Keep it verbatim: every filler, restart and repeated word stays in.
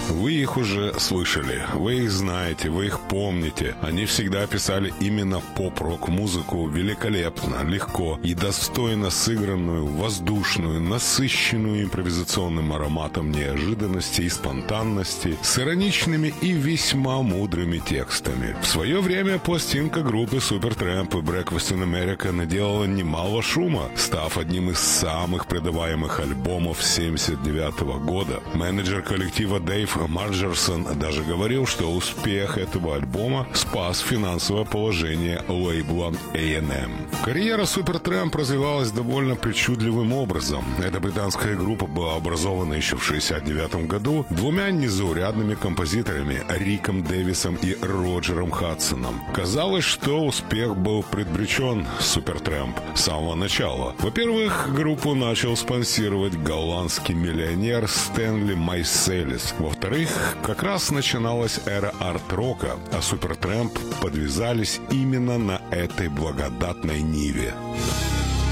Вы их уже слышали, вы их знаете, вы их помните. Они всегда писали именно поп-рок-музыку великолепно, легко и достойно сыгранную, воздушную, насыщенную импровизационным ароматом неожиданности и спонтанности, с ироничными и весьма мудрыми текстами. В свое время пластинка группы Supertramp и Breakfast in America наделала немало шума, став одним из самых продаваемых альбомов семьдесят девятого года. Менеджер коллектива Дэйв Марджерсон даже говорил, что успех этого альбома спас финансовое положение лейбла эй энд эм. Карьера Supertramp развивалась довольно причудливым образом. Эта британская группа была образована еще в шестьдесят девятом году двумя незаурядными композиторами Риком Дэвисом и Роджером Хадсоном. Казалось, что успех был предрешен Supertramp с самого начала. Во-первых, группу начал спонсировать голландский миллионер Стэнли Майселис. Во-вторых, как раз начиналась эра арт-рока, а Supertramp подвязались именно на этой благодатной ниве.